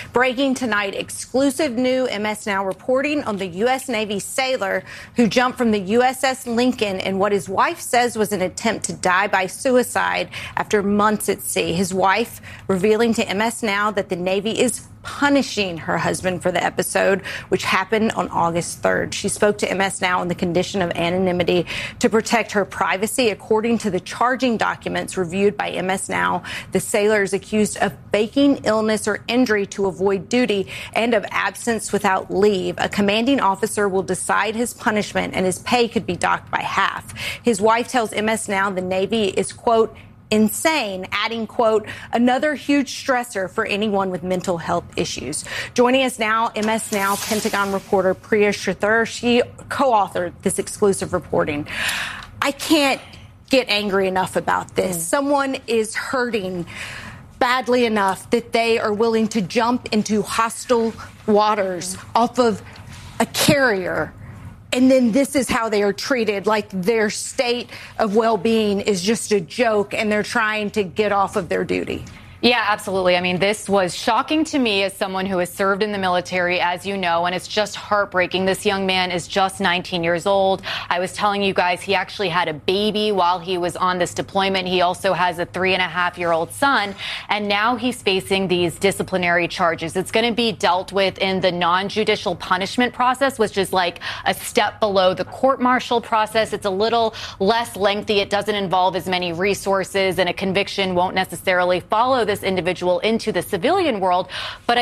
Breaking tonight, exclusive new MS Now reporting on the U.S. Navy sailor who jumped from the USS Lincoln in what his wife says was an attempt to die by suicide after months at sea. His wife revealing to MS Now that the Navy is punishing her husband for the episode, which happened on August 3rd. She spoke to MS Now on the condition of anonymity to protect her privacy. According to the charging documents reviewed by MS Now, the sailor is accused of faking illness or injury to avoid duty and of absence without leave. A commanding officer will decide his punishment, and his pay could be docked by half. His wife tells MS Now the Navy is, quote, insane, adding, quote, another huge stressor for anyone with mental health issues. Joining us now, MS Now Pentagon reporter Priya Sridhar. She co-authored this exclusive reporting. I can't get angry enough about this. Someone is hurting badly enough that they are willing to jump into hostile waters off of a carrier. And then this is how they are treated, like their state of well-being is just a joke and they're trying to get off of their duty. Yeah, absolutely. I mean, this was shocking to me as someone who has served in the military, as you know, and it's just heartbreaking. This young man is just 19 years old. I was telling you guys he actually had a baby while he was on this deployment. He also has a 3.5-year-old son, and now he's facing these disciplinary charges. It's going to be dealt with in the non-judicial punishment process, which is like a step below the court-martial process. It's a little less lengthy. It doesn't involve as many resources, and a conviction won't necessarily follow this individual into the civilian world. But